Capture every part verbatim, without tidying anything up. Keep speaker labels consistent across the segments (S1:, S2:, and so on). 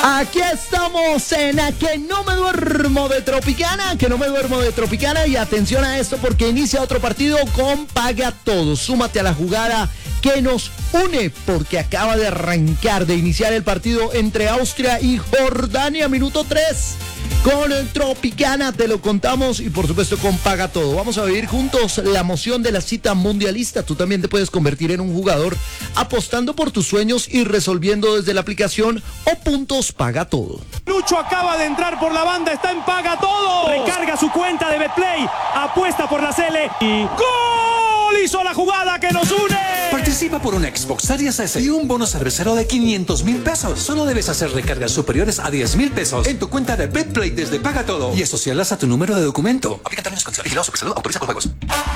S1: Aquí estamos en A Que No Me Duermo de Tropicana, que no me duermo de Tropicana, y atención a esto porque inicia otro partido con Paga Todo. Súmate a la jugada que nos une porque acaba de arrancar, de iniciar el partido entre Austria y Jordania, minuto tres. Con el Tropicana te lo contamos y por supuesto con Paga Todo. Vamos a vivir juntos la emoción de la cita mundialista. Tú también te puedes convertir en un jugador apostando por tus sueños y resolviendo desde la aplicación o puntos Paga Todo.
S2: Lucho acaba de entrar por la banda, está en Paga Todo. Recarga su cuenta de Betplay, apuesta por la Cele y ¡gol! Hizo la jugada que nos une.
S3: Participa por un Xbox Series S y un bono cervecero de quinientos mil pesos. Solo debes hacer recargas superiores a diez mil pesos en tu cuenta de Betplay desde Paga Todo y asociarlas a tu número de documento. Aplica términos y condiciones. Vigilado Supersalud, autoriza con juegos.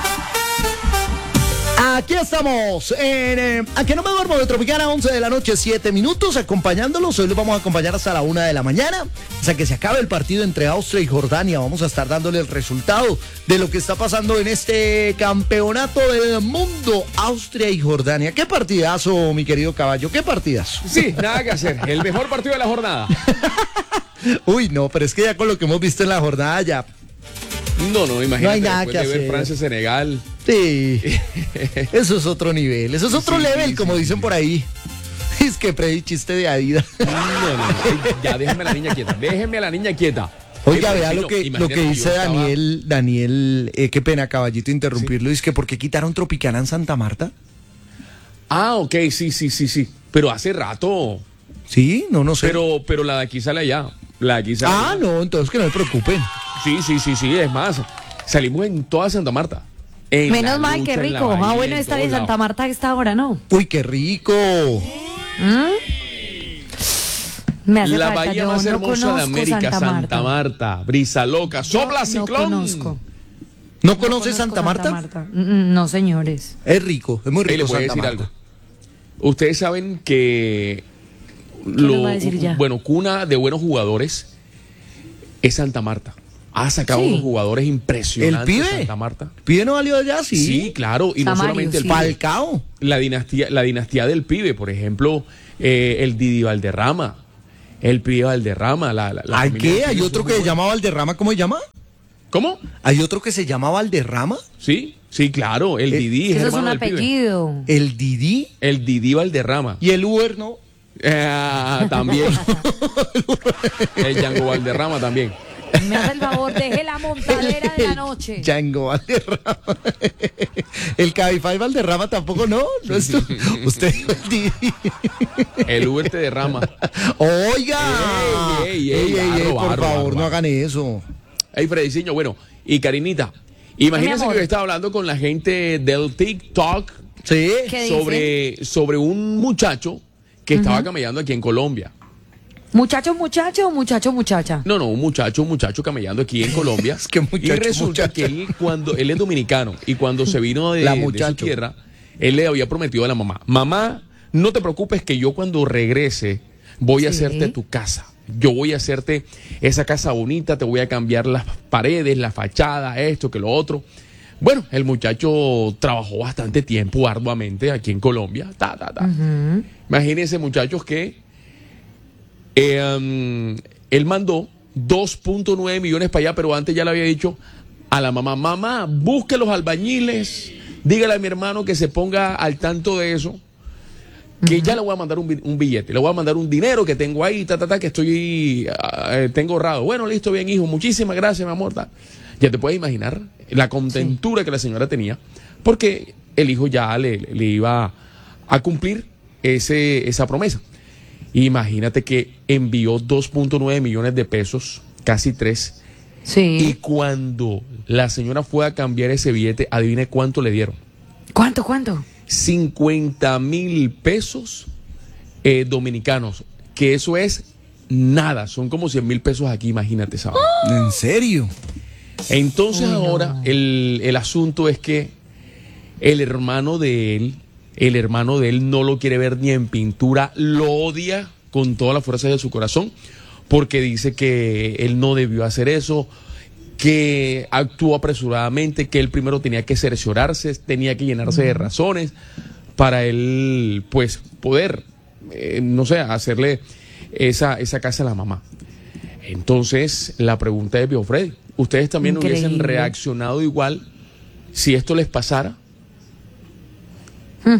S1: Aquí estamos en eh, A Que No Me Duermo de Tropicana, once de la noche, siete minutos, acompañándolos. Hoy los vamos a acompañar hasta la una de la mañana, hasta que se acabe el partido entre Austria y Jordania. Vamos a estar dándole el resultado de lo que está pasando en este campeonato del mundo, Austria y Jordania. ¿Qué partidazo, mi querido caballo? ¿Qué partidazo?
S4: Sí, nada que hacer. El mejor partido de la jornada.
S1: Uy, no, pero es que ya con lo que hemos visto en la jornada ya...
S4: No, no, imagínate,
S1: no hay nada que
S4: de
S1: hacer.
S4: ver Francia-Senegal.
S1: Sí, eso es otro nivel, eso es otro
S4: Sí,
S1: level,
S4: sí,
S1: como
S4: sí,
S1: dicen
S4: sí.
S1: por ahí. Es que predí chiste de Adidas.
S4: No, no, no, ya déjeme a la niña quieta, déjeme a la niña quieta.
S1: Oiga,
S4: Eh,
S1: vea
S4: sí,
S1: lo
S4: no,
S1: que, lo
S4: imagínate
S1: que
S4: yo
S1: dice
S4: estaba-
S1: Daniel, Daniel, eh, qué pena, caballito, interrumpirlo. Es que ¿por qué quitaron Tropicana en Santa Marta?
S4: Ah, ok, sí, sí, sí, sí. Pero hace rato.
S1: Sí, no, no sé.
S4: Pero, pero la de aquí sale allá. La de aquí sale
S1: Ah,
S4: allá.
S1: no, entonces que no se preocupen.
S4: Sí, sí, sí, sí, es más. Salimos en toda Santa Marta. En
S5: Menos
S4: la
S5: mal,
S4: lucha,
S5: qué
S4: en la
S5: rico.
S4: bahía,
S5: Ah, bueno,
S4: en
S5: estar en
S4: todos
S5: Santa
S4: lados.
S5: Marta a esta hora, ¿no?
S1: Uy, qué rico.
S5: Me hace
S4: La
S5: falta.
S4: bahía
S5: Yo
S4: más
S5: no
S4: hermosa de
S5: conozco
S4: América,
S5: Santa
S4: Santa
S5: Marta.
S4: Marta. Brisa loca, sopla
S5: No
S4: ciclón.
S5: conozco.
S1: ¿No
S5: No
S1: conoces
S5: conozco
S1: Santa Marta?
S5: Mm, No, señores.
S1: Es rico, es muy
S4: Ey,
S1: rico
S4: les voy a
S1: Santa
S4: decir
S1: Marta.
S4: algo. Ustedes saben que
S5: nos va a decir ya?
S4: bueno, cuna de buenos jugadores es Santa Marta. Ha sacado
S5: Sí.
S4: unos jugadores
S1: ¿El
S4: impresionantes
S1: pibe?
S4: Santa Marta.
S1: ¿El pibe no valió allá? Sí.
S4: Sí, claro, y no
S5: Samario,
S4: solamente el
S5: sí.
S4: pibe.
S1: Falcao.
S4: La dinastía, la dinastía del pibe, por ejemplo, eh, el Didi Valderrama, el pibe Valderrama, la, la, la
S1: ¿Hay
S4: familia
S1: qué?
S4: del
S1: ¿Hay
S4: pibe
S1: otro
S4: son
S1: que
S4: muy
S1: se llama Valderrama? ¿Cómo se llama?
S4: buenos. ¿Cómo?
S1: ¿Hay otro que se llama Valderrama?
S4: Sí, sí, claro, el
S1: Eh,
S4: Didi es
S5: Eso es un
S4: hermano del pibe.
S5: apellido.
S1: El Didi
S4: El Didi Valderrama.
S1: y el Uber, ¿no?
S4: Eh, también. El Django Valderrama también.
S5: Me hace el favor, deje la montadera de la noche.
S1: Django Valderrama. El Cabify Valderrama tampoco, ¿no? ¿No es tú? Usted dijo el Didi.
S4: El Uber te derrama.
S1: Oiga.
S4: Ey, ey, ey, barro,
S1: por
S4: barro,
S1: favor,
S4: barro,
S1: no
S4: barro.
S1: hagan eso.
S4: Hey, Frediciño, bueno, y Karinita, imagínense
S5: Mi amor.
S4: que yo estaba hablando con la gente del TikTok
S1: Sí.
S5: ¿Qué dicen?
S4: sobre, sobre un muchacho que estaba camellando aquí en Colombia.
S5: Muchacho, muchacho o muchacho, muchacha.
S4: No, no, un muchacho, un muchacho camellando aquí en Colombia.
S1: Es que muchacho,
S4: y resulta
S1: muchacha.
S4: que él, cuando, él es dominicano y cuando se vino de,
S1: La
S4: de su
S1: muchacho.
S4: tierra, él le había prometido a la mamá, mamá, no te preocupes que yo cuando regrese voy a
S5: Sí.
S4: hacerte tu casa. Yo voy a hacerte esa casa bonita, te voy a cambiar las paredes, la fachada, esto, que lo otro. Bueno, el muchacho trabajó bastante tiempo arduamente aquí en Colombia. Ta, ta, ta. Imagínense, muchachos, que eh, um, él mandó dos punto nueve millones para allá, pero antes ya le había dicho a la mamá, mamá, busque los albañiles, dígale a mi hermano que se ponga al tanto de eso, que ya le voy a mandar un, bi- un billete, le voy a mandar un dinero que tengo ahí, ta, ta, ta, que estoy, ah, eh, tengo ahorrado. Bueno, listo, bien, hijo, muchísimas gracias, mi amor. Ta. Ya te puedes imaginar la contentura que la señora tenía, porque el hijo ya le, le iba a cumplir ese, esa promesa. Imagínate que envió dos punto nueve millones de pesos, casi tres, y
S5: Sí.
S4: cuando la señora fue a cambiar ese billete, adivine cuánto le dieron.
S5: ¿Cuánto, cuánto?
S4: cincuenta mil pesos eh, dominicanos, que eso es nada, son como cien mil pesos aquí, imagínate, ¿sabes?
S1: ¿En serio?
S4: Entonces
S5: Uy, no.
S4: ahora el, el asunto es que el hermano de él, el hermano de él no lo quiere ver ni en pintura, lo odia con toda la fuerza de su corazón, porque dice que él no debió hacer eso, que actuó apresuradamente, que él primero tenía que cerciorarse, tenía que llenarse de razones para él, pues, poder, eh, no sé, hacerle esa, esa casa de la mamá. Entonces, la pregunta es, viejo Freddy, ¿ustedes también
S5: Increíble.
S4: hubiesen reaccionado igual si esto les pasara?
S5: Hmm.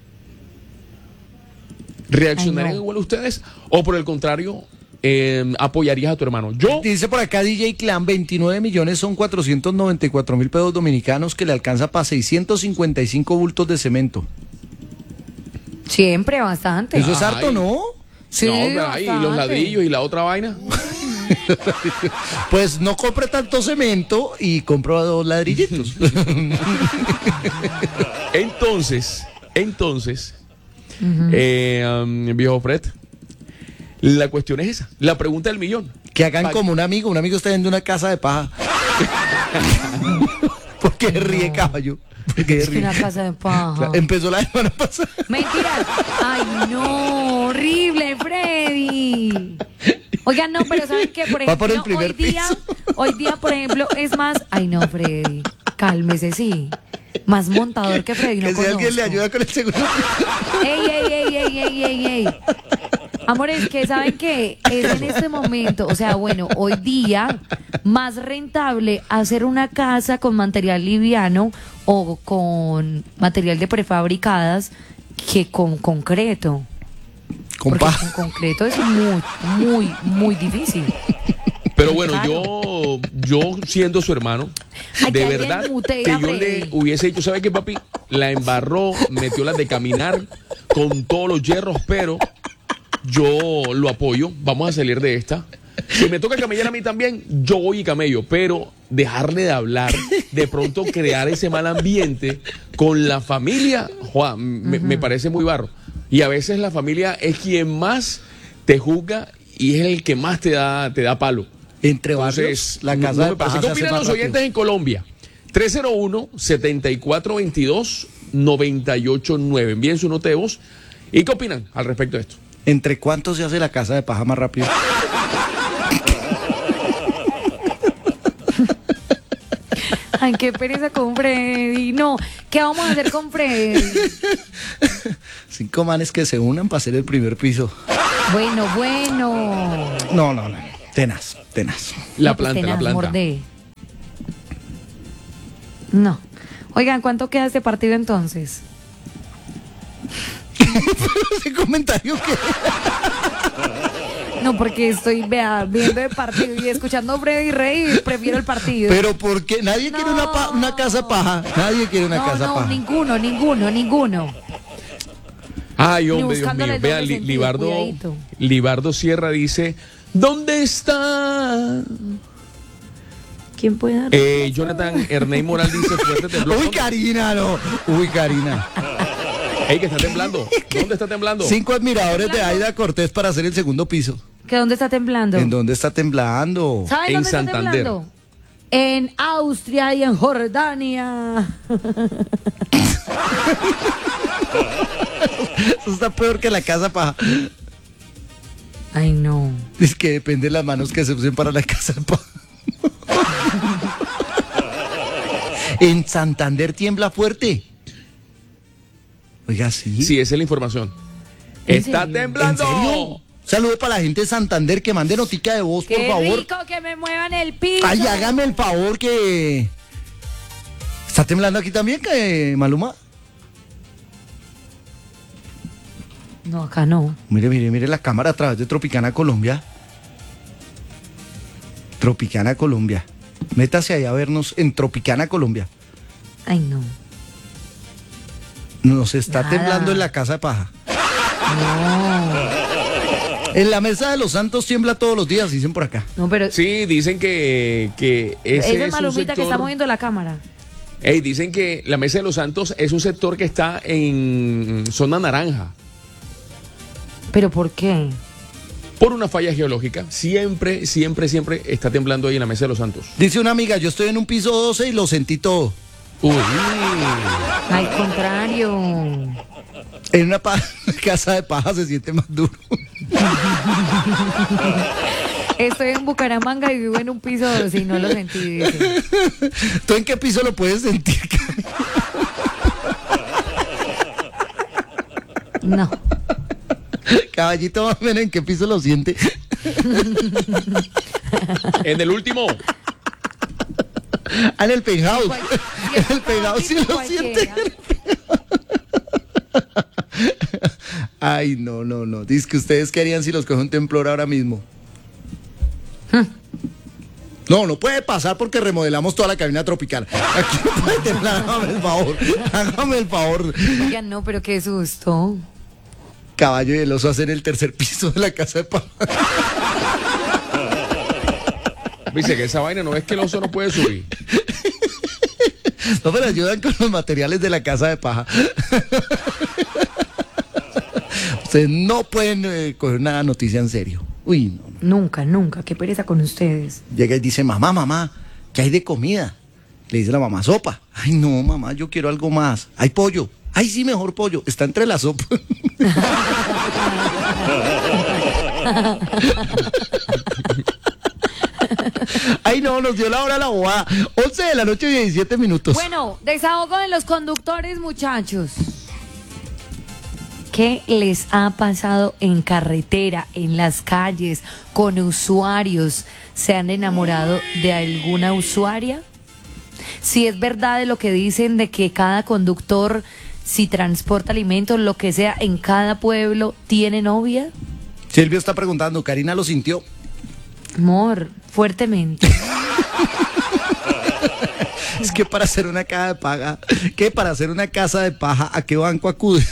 S4: ¿Reaccionarían
S5: Ay, no.
S4: igual ustedes? ¿O por el contrario, eh, apoyarías a tu hermano? Yo,
S1: Dice por acá D J Clan, veintinueve millones son cuatrocientos noventa y cuatro mil pesos dominicanos que le alcanza para seiscientos cincuenta y cinco bultos de cemento.
S5: Siempre, bastante.
S1: Eso es
S4: Ay.
S1: harto, ¿no?
S5: Sí,
S4: no, ay, y los
S5: bastante.
S4: ladrillos y la otra vaina.
S1: Pues no compre tanto cemento y compra dos ladrillitos.
S4: Entonces, entonces, eh, um, viejo Fred, la cuestión es esa, la pregunta del millón.
S1: Que hagan
S4: Pa-
S1: como un amigo, un amigo está viendo una casa de paja. ¿Por qué ríe, caballo? ¿Por qué
S5: Es que
S1: ríe?
S5: una casa de paja.
S1: Empezó la semana pasada.
S5: Mentiras. Ay, no, horrible, Freddy. Oigan, no, pero ¿saben qué? Por
S1: Va por el
S5: ejemplo,
S1: primer
S5: hoy día,
S1: piso.
S5: hoy día, por ejemplo, es más. Ay, no, Freddy. Cálmese, sí. Más montador que Freddy, no
S1: Que si alguien le
S5: conozco.
S1: ayuda con el seguro.
S5: Ey, ey, ey, ey, ey, ey, ey. Amores, que saben que es en este momento, o sea, bueno, hoy día más rentable hacer una casa con material liviano o con material de prefabricadas que con concreto.
S1: Con
S5: Porque
S1: paja.
S5: con concreto es muy, muy, muy difícil.
S4: Pero bueno,
S5: Claro.
S4: yo, yo siendo su hermano,
S5: Ay, que
S4: de
S5: alguien
S4: verdad
S5: mutee
S4: que
S5: a
S4: yo le
S5: Freddy.
S4: hubiese dicho, ¿sabe qué, papi? La embarró, metió las de caminar con todos los hierros, pero yo lo apoyo, vamos a salir de esta. Si me toca camellar a mí también, yo voy y camello, pero dejarle de hablar, de pronto crear ese mal ambiente con la familia, Juan, me, me parece muy barro. Y a veces la familia es quien más te juzga y es el que más te da, te da palo.
S1: Entre barrios,
S4: Entonces,
S1: la
S4: no-
S1: casa
S4: no
S1: de
S4: me parece.
S1: paja
S4: ¿Qué
S1: se hace
S4: opinan
S1: más
S4: los
S1: rápido.
S4: oyentes en Colombia? tres cero uno, setenta y cuatro veintidós, noventa y ocho nueve. Envíen su nota de voz. ¿Y qué opinan al respecto de esto?
S1: ¿Entre cuánto se hace la casa de paja más rápido?
S5: Ay, qué pereza con Freddy. No, ¿qué vamos a hacer con Freddy?
S1: Cinco manes que se unan para hacer el primer piso.
S5: Bueno, bueno.
S1: No, no, no. Tenaz, tenaz.
S4: La
S5: No, pues,
S4: planta, la
S5: tenaz,
S4: planta.
S5: mordé. No. Oigan, ¿cuánto queda este partido entonces?
S1: Ese comentario que...
S5: No, porque estoy vea, viendo el partido y escuchando a Freddy Rey, prefiero el partido.
S1: Pero ¿por qué? Nadie quiere una, pa- una casa paja. Nadie quiere una
S5: no,
S1: casa
S5: no,
S1: paja.
S5: ninguno, ninguno, ninguno.
S4: Ay,
S5: Ni
S4: hombre, Dios
S5: buscándole
S4: mío.
S5: el
S4: Vea,
S5: doble
S4: Li-
S5: sentido,
S4: Libardo,
S5: cuidadito.
S4: Libardo Sierra dice, ¿dónde está?
S5: ¿Quién puede dar?
S4: Eh, Jonathan Erney Moral dice, fuerte temblor.
S1: Uy,
S4: ¿Dónde?
S1: Karina, no. Uy, Karina.
S4: Ey, que está temblando. ¿Dónde está temblando?
S1: Cinco admiradores de Aida Cortés para hacer el segundo piso.
S5: ¿Que dónde está temblando?
S1: ¿En dónde está temblando?
S5: ¿Saben
S4: En
S5: dónde está
S4: Santander.
S5: temblando? En Austria y en Jordania.
S1: Eso está peor que la casa paja.
S5: Ay, no.
S1: Es que depende de las manos que se usen para la casa de paja. En Santander tiembla fuerte. Oiga, sí.
S4: Sí, esa es la información.
S5: ¿En
S4: Está
S5: serio?
S4: temblando.
S1: ¿En serio? Saludo para la gente de Santander que mande notica de voz, por
S5: Qué
S1: favor.
S5: rico que me muevan el piso.
S1: Ay, hágame el favor que... ¿Está temblando aquí también, que Maluma?
S5: No, acá no.
S1: Mire, mire, mire la cámara a través de Tropicana Colombia. Tropicana Colombia. Métase allá a vernos en Tropicana Colombia.
S5: Ay, no.
S1: Nos está
S5: Nada.
S1: temblando en la casa de paja.
S5: No.
S1: En la mesa de los santos tiembla todos los días, dicen por acá.
S5: No, pero...
S4: Sí, dicen que, que ese
S5: Esa
S4: es
S5: es
S4: un
S5: Malumita
S4: sector...
S5: que está moviendo la cámara.
S4: Ey, dicen que la Mesa de los Santos es un sector que está en zona naranja.
S5: ¿Pero por qué?
S4: Por una falla geológica. Siempre, siempre, siempre está temblando ahí en la Mesa de los Santos.
S1: Dice una amiga, yo estoy en un piso doce y lo sentí todo.
S4: Uy.
S5: Al contrario.
S1: En una pa- casa de paja se siente más duro.
S5: Estoy en Bucaramanga y vivo en un piso doce y no lo sentí, dice.
S1: ¿Tú en qué piso lo puedes sentir?
S5: No.
S1: Caballito, más o menos, ¿en qué piso lo siente?
S4: En el último.
S1: Ah, en el penthouse.
S5: Cual-
S1: En el penthouse sí lo
S5: cualquiera.
S1: siente. Ay, no, no, no. Dice que ustedes qué harían si los coge un temblor ahora mismo. No, no puede pasar porque remodelamos toda la cabina tropical. Aquí no puede temblar, hágame el favor. Hágame el favor.
S5: Oigan, no, pero qué susto.
S1: Caballo y el oso hacen el tercer piso de la casa de paja.
S4: Dice que esa vaina no es que el oso no puede subir.
S1: No me ayudan con los materiales de la casa de paja. Ustedes no pueden eh, coger una noticia en serio. Uy, no, no.
S5: Nunca, nunca. Qué pereza con ustedes.
S1: Llega y dice, mamá, mamá, ¿qué hay de comida? Le dice la mamá, sopa. Ay, no, mamá, yo quiero algo más. Hay pollo. Ay, sí, mejor pollo. Está entre la sopa. Ay, no, nos dio la hora la bobada. once de la noche, diecisiete minutos.
S5: Bueno, desahogo de los conductores, muchachos. ¿Qué les ha pasado en carretera, en las calles, con usuarios? ¿Se han enamorado de alguna usuaria? Si es verdad de lo que dicen de que cada conductor, si transporta alimentos, lo que sea, en cada pueblo tiene novia.
S1: Silvio está preguntando, ¿Karina lo sintió?
S5: Amor, fuertemente.
S1: Es que para hacer una casa de paga, ¿qué? Para hacer una casa de paja, ¿a qué banco acude?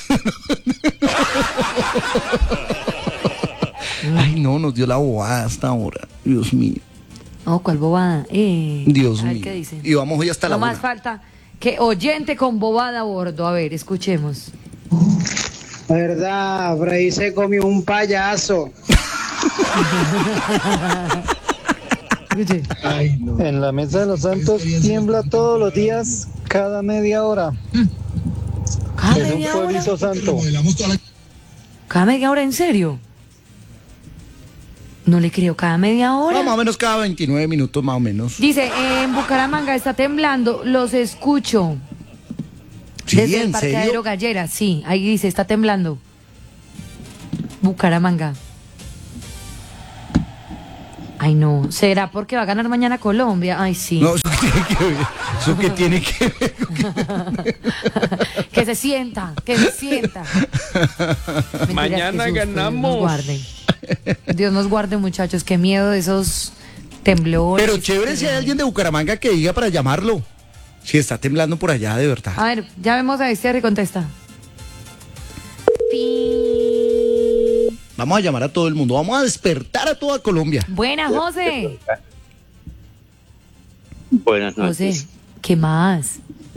S1: Ay, no, nos dio la bobada hasta ahora. Dios mío.
S5: Oh, ¿cuál bobada? Eh,
S1: Dios
S5: a ver
S1: mío.
S5: qué dicen.
S1: Y vamos hoy hasta la
S5: No más
S1: una.
S5: falta que oyente con bobada a bordo. A ver, escuchemos.
S6: Verdad, Freddy se comió un payaso.
S5: Escuche.
S1: Ay, no.
S7: En la Mesa de los Santos tiembla todos los días, cada media hora.
S5: ¿Cada
S7: Es un
S5: media hora?
S7: pueblito santo.
S5: ¿Cada media hora en serio? No le creo, ¿cada media hora?
S1: No, más o menos cada veintinueve minutos, más o menos.
S5: Dice, eh, en Bucaramanga está temblando, los escucho.
S1: Sí,
S5: Desde el
S1: ¿en
S5: parqueadero
S1: serio?
S5: Gallera, sí, ahí dice, está temblando. Bucaramanga. Ay, no, ¿será porque va a ganar mañana Colombia? Ay, sí.
S1: No, eso que tiene que ver. Eso que tiene que ver.
S5: Que se sienta, que se sienta. Mentiras,
S4: Mañana
S5: qué susto,
S4: ganamos.
S5: Dios nos guarde. Dios nos guarde, muchachos, qué miedo de esos temblores.
S1: Pero chévere si hay alguien de Bucaramanga que diga para llamarlo. Si está temblando por allá, de verdad.
S5: A ver, ya vemos a este y contesta. Pi.
S1: Vamos a llamar a todo el mundo. Vamos a despertar a toda Colombia.
S5: Buena, José.
S8: Buenas noches.
S5: José, ¿qué más?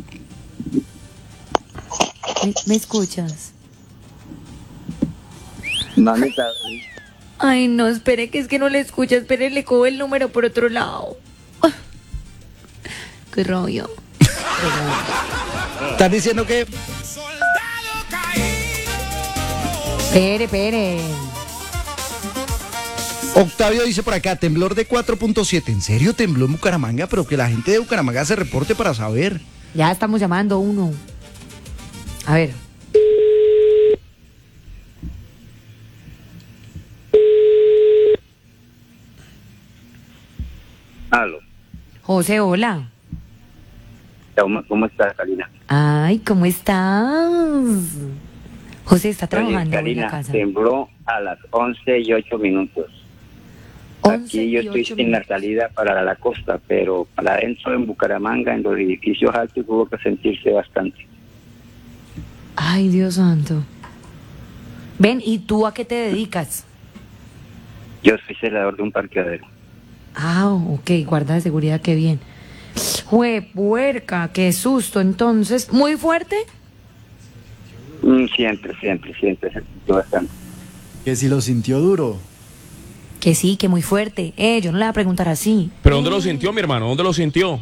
S5: ¿Me, me escuchas?
S8: Mamita,
S5: Ay, no, espere, que es que no le escucha. Espere, le cojo el número por otro lado. Ah, qué rollo.
S1: Están diciendo que
S5: Espere, espere.
S1: Octavio dice por acá, temblor de cuatro punto siete. ¿En serio tembló en Bucaramanga? Pero que la gente de Bucaramanga se reporte para saber.
S5: Ya estamos llamando uno. A ver.
S8: aló.
S5: José, hola.
S8: ¿Cómo, cómo estás, Karina?
S5: Ay, ¿cómo estás? José está
S8: Oye,
S5: trabajando en la
S8: Karina,
S5: casa.
S8: tembló a las once y ocho minutos.
S5: once
S8: Aquí yo
S5: y
S8: estoy
S5: ocho
S8: en la
S5: minutos.
S8: salida para la costa, pero para adentro en Bucaramanga, en los edificios altos, tuvo que sentirse bastante.
S5: Ay, Dios santo. Ven, ¿y tú a qué te dedicas?
S8: Yo soy celador de un parqueadero.
S5: Ah, ok, guarda de seguridad, qué bien. Jue puerca, qué susto. Entonces, ¿muy fuerte?
S8: Mm, Siempre, siempre, siempre se sintió bastante.
S7: Que si lo sintió duro.
S5: Que sí, que muy fuerte. Eh, yo no le voy a preguntar así.
S4: ¿Pero dónde lo sintió, mi hermano? ¿Dónde lo sintió?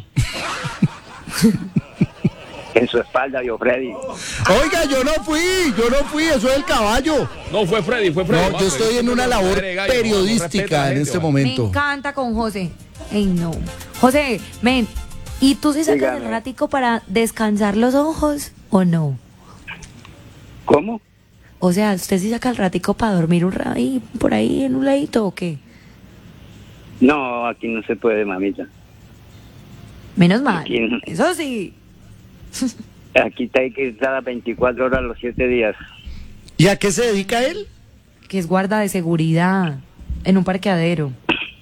S8: En su espalda, yo, Freddy.
S1: Oiga, yo no fui, yo no fui, eso es el caballo.
S4: No, fue Freddy, fue Freddy.
S1: No, yo estoy en una labor periodística en este
S5: Me
S1: momento.
S5: encanta con José. Ey, no. José, ven. ¿Y tú se sacas
S8: Dígame.
S5: el ratico para descansar los ojos o no?
S8: ¿Cómo?
S5: O sea, ¿usted sí saca el ratico para dormir un rato ahí, por ahí en un ladito o qué?
S8: No, aquí no se puede, mamita.
S5: Menos mal.
S8: Aquí no.
S5: Eso sí.
S8: Aquí está, hay que estar a las veinticuatro horas los siete días.
S1: ¿Y a qué se dedica él?
S5: Que es guarda de seguridad en un parqueadero.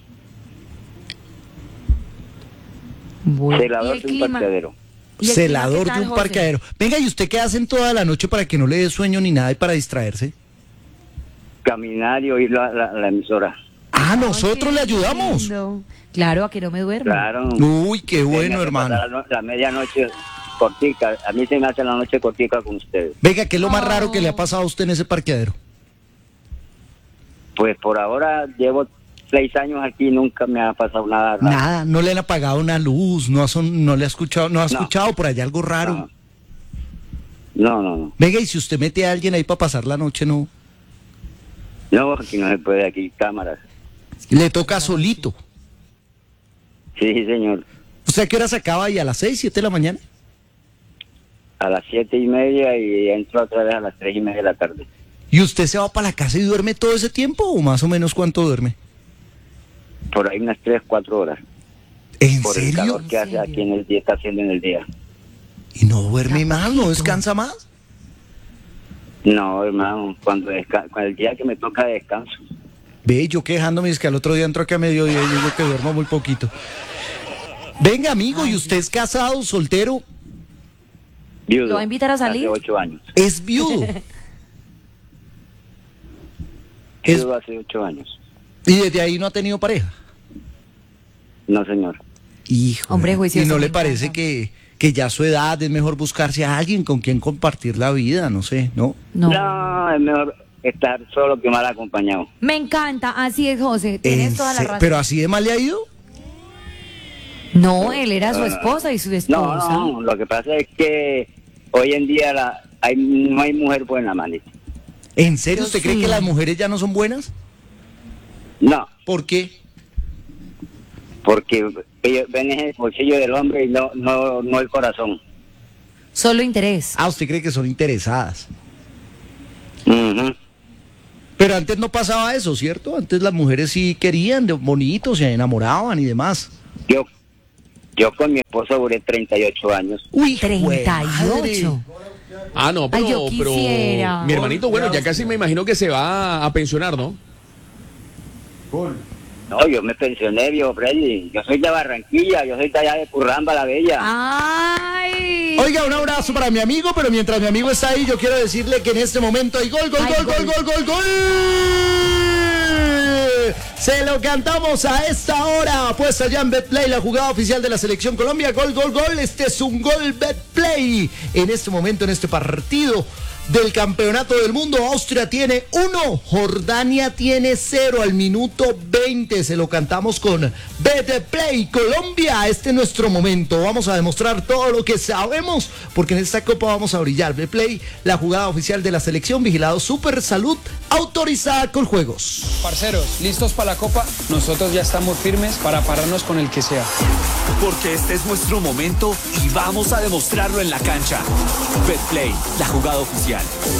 S5: Bueno.
S8: Celador
S5: ¿Y el
S8: de un
S5: clima?
S8: parqueadero.
S5: ¿Y el
S1: Celador
S5: clima qué tal,
S1: de un
S5: José?
S1: parqueadero. Venga, ¿y usted qué hacen toda la noche para que no le dé sueño ni nada y para distraerse?
S8: Caminar y oír la, la, la emisora.
S1: Ah,
S5: Ay,
S1: nosotros
S5: qué
S1: le ayudamos.
S5: lindo. Claro, a que no me duermo.
S8: Claro.
S1: Uy, qué bueno,
S8: Tenía que
S1: hermano.
S8: pasar La, la medianoche cortica. A mí se me hace la noche cortica con ustedes.
S1: Venga, ¿qué es lo más
S5: Oh.
S1: raro que le ha pasado a usted en ese parqueadero?
S8: Pues por ahora llevo seis años aquí y nunca me ha pasado nada raro.
S1: Nada, no le han apagado una luz, no ha, son- no le ha escuchado, no ha
S8: No.
S1: escuchado por allá algo raro.
S8: No, no, no.
S1: Venga, y si usted mete a alguien ahí para pasar la noche, no.
S8: No, aquí no se puede, aquí cámaras.
S1: Le toca solito.
S8: Sí, señor.
S1: ¿O sea, qué hora se acaba ahí? ¿A las seis, siete de la mañana?
S8: A las siete y media y entro otra vez a las tres y media de la tarde.
S1: ¿Y usted se va para la casa y duerme todo ese tiempo o más o menos cuánto duerme?
S8: Por ahí unas tres, cuatro horas.
S1: ¿En
S8: Por el
S1: serio?
S8: calor que hace aquí en el día, está haciendo en el día.
S1: ¿Y no duerme más? ¿No descansa más?
S8: No, hermano, cuando, desca- cuando el día que me toca descanso.
S1: Ve, yo quejándome, es que al otro día entro aquí a mediodía y digo que duermo muy poquito. Venga, amigo, ¿y usted es casado, soltero?
S8: Viudo.
S5: ¿Lo va a invitar a salir?
S8: Hace ocho años.
S1: ¿Es viudo? Es-
S8: Viudo hace ocho años.
S1: ¿Y desde ahí no ha tenido pareja?
S8: No, señor.
S1: Hijo.
S5: Hombre, juicioso,
S1: ¿Y no
S5: me
S1: le parece
S5: encanta.
S1: que, que ya a su edad es mejor buscarse a alguien con quien compartir la vida? No sé, ¿no?
S5: No.
S8: No, es mejor estar solo que mal acompañado.
S5: Me encanta, así es, José. Tienes
S1: En
S5: toda la
S1: se-
S5: razón.
S1: ¿Pero así de mal le ha ido?
S5: No, él era su esposa y su
S8: No,
S5: esposa.
S8: no, lo que pasa es que hoy en día la, hay, no hay mujer buena, manito.
S1: ¿En serio?
S5: Yo
S1: ¿Usted cree
S5: sí.
S1: que las mujeres ya no son buenas?
S8: No,
S1: ¿Por qué?
S8: porque ellos ven en el bolsillo del hombre y no, no, no el corazón.
S5: Solo interés.
S1: Ah, ¿usted cree que son interesadas?
S8: Ujú.
S1: Pero antes no pasaba eso, ¿cierto? Antes las mujeres sí querían, de bonitos, se enamoraban y demás.
S8: Yo, yo con mi esposo duré treinta y ocho años.
S1: Uy,
S5: treinta y ocho.
S4: Ah, no, pero,
S5: Ay, yo
S4: pero
S5: quisiera.
S4: mi hermanito, bueno, ya casi me imagino que se va a pensionar, ¿no?
S8: No, yo me pensioné, viejo Freddy. Yo soy de Barranquilla, yo soy de allá de Curramba, la Bella.
S5: Ay.
S1: Oiga, un abrazo para mi amigo, pero mientras mi amigo está ahí, yo quiero decirle que en este momento hay gol, gol,
S5: Hay
S1: gol, gol,
S5: gol.
S1: gol, gol, gol. Se lo cantamos a esta hora. Apuesta ya en Betplay, la jugada oficial de la Selección Colombia. Gol, gol, gol. Este es un gol Betplay. En este momento, en este partido del Campeonato del Mundo, Austria tiene uno, Jordania tiene cero al minuto veinte. Se lo cantamos con Betplay Colombia. Este es nuestro momento. Vamos a demostrar todo lo que sabemos, porque en esta copa vamos a brillar. Betplay, la jugada oficial de la selección, vigilado Super Salud, autorizada con juegos.
S9: Parceros, ¿listos para la Copa? Nosotros ya estamos firmes para pararnos con el que sea.
S10: Porque este es nuestro momento y vamos a demostrarlo en la cancha. Betplay, la jugada oficial.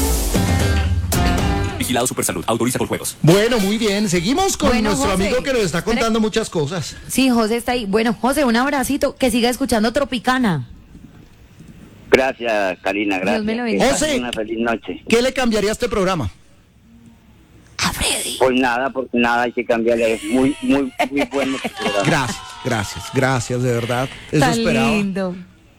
S10: Vigilado Supersalud, autoriza por juegos.
S1: Bueno, muy bien. Seguimos con
S5: Bueno,
S1: nuestro
S5: José,
S1: amigo que nos está
S5: espere.
S1: contando muchas cosas.
S5: Sí, José está ahí. Bueno, José, un abracito. Que siga escuchando Tropicana.
S8: Gracias, Karina, gracias.
S5: me lo
S8: Que
S5: bendiga.
S8: pasen
S1: José.
S8: una feliz noche.
S1: ¿Qué le cambiaría a este programa?
S5: A Freddy.
S8: Pues nada, porque nada hay que cambiarle. Es muy, muy, muy bueno este programa.
S1: Gracias, gracias, gracias, de verdad. Eso
S5: Tan
S1: esperaba.
S5: lindo.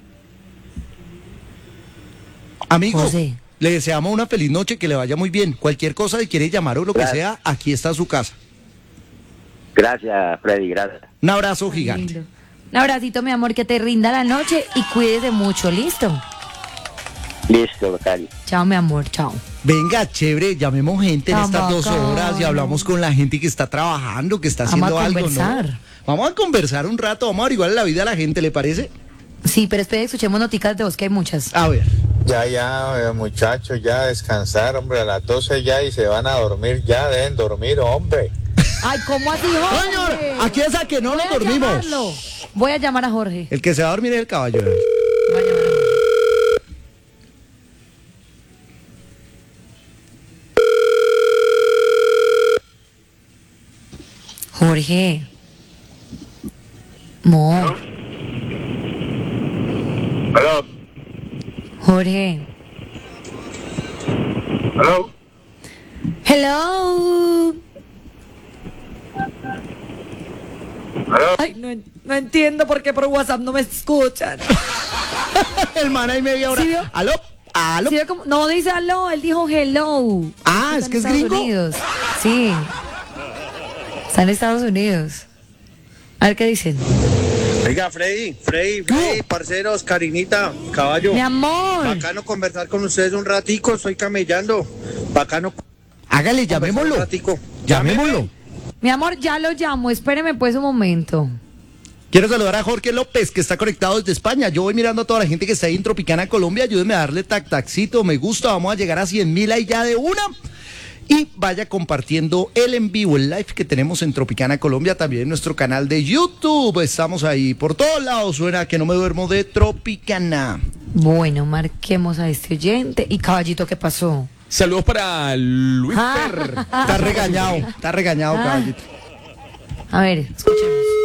S1: Amigo,
S5: José.
S1: le deseamos una feliz noche, que le vaya muy bien. Cualquier cosa, si quiere llamar o lo que
S8: Gracias.
S1: sea, aquí está su casa.
S8: Gracias, Freddy, gracias.
S1: Un abrazo
S5: Tan
S1: gigante.
S5: lindo. Un abracito, mi amor, que te rinda la noche y cuídese mucho. ¿Listo?
S8: Listo, Cari.
S5: Chao, mi amor. Chao.
S1: Venga, chévere, llamemos gente en
S5: Tan
S1: estas dos
S5: bacano.
S1: horas y hablamos con la gente que está trabajando, que está
S5: Vamos
S1: haciendo
S5: a
S1: algo,
S5: conversar.
S1: ¿no? Vamos a conversar un rato, vamos a averiguarle la vida a la gente, ¿le parece?
S5: Sí, pero espere, escuchemos noticas de vos, que hay muchas.
S1: A ver.
S11: Ya, ya, eh, muchachos, ya descansar, hombre, a las doce ya y se van a dormir, ya deben dormir, hombre.
S5: Ay, ¿cómo así, Jorge?
S1: Señor, aquí es a que no
S5: Voy
S1: nos
S5: a
S1: dormimos.
S5: llamarlo. Voy a llamar a Jorge.
S1: El que se va a dormir es el caballo.
S5: Voy a llamar a Jorge. Jorge. Mo.
S11: Aló.
S5: Jorge.
S11: Aló.
S5: Hello.
S11: Aló.
S5: Ay, no, no entiendo por qué por WhatsApp no me escuchan.
S1: El man ahí media hora.
S5: ¿Sí vio?
S1: Aló, aló.
S5: ¿Sí vio cómo? No dice aló, él dijo hello.
S1: Ah,
S5: Está
S1: es
S5: en
S1: que es
S5: Estados
S1: gringo.
S5: Unidos. Sí. Está en Estados Unidos. A ver qué dicen.
S12: Oiga, Freddy, Freddy, Freddy, parceros, Karinita, caballo.
S5: Mi amor.
S12: Bacano conversar con ustedes un ratico, estoy camellando. Bacano.
S1: Hágale, llamémoslo.
S12: Un ratico.
S1: Llamémoslo.
S5: Mi amor, ya lo llamo. Espéreme pues un momento.
S1: Quiero saludar a Jorge López, que está conectado desde España. Yo voy mirando a toda la gente que está ahí en Tropicana, Colombia. Ayúdenme a darle tac tacito, me gusta. Vamos a llegar a cien mil ahí ya de una. Y vaya compartiendo el en vivo, el live que tenemos en Tropicana, Colombia, también en nuestro canal de YouTube. Estamos ahí por todos lados. Suena que no me duermo de Tropicana.
S5: Bueno, marquemos a este oyente. ¿Y Caballito qué pasó?
S4: Saludos para Luis
S5: Ah.
S4: Fer.
S1: Está regañado, está regañado,
S5: Ah.
S1: caballito.
S5: A ver, escuchemos.